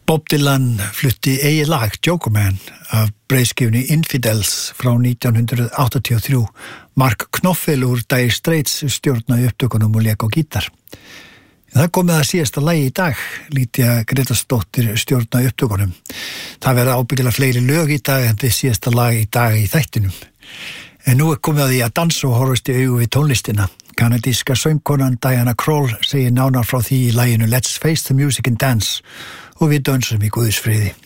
Bob Dylan flutti eigið lag Joker Man af breiðskifni Infidels frá 1983. Mark Knopfler úr Dire Straits stjórnaði upptökunum og lék á gítar. Það komið að síðasta lagi í dag, Lydía Grétarsdóttir stjórnaði upptökunum. Það verða ábyggilega fleiri lög í dag en þið síðasta lag í dag í þættinum. En nú komið að því að dansa og horfast í augu við tónlistina. Kanadíska söngkonan Diana Krall segir nánar frá því í laginu Let's Face the Music and Dance og við dönsum í Guðs friði.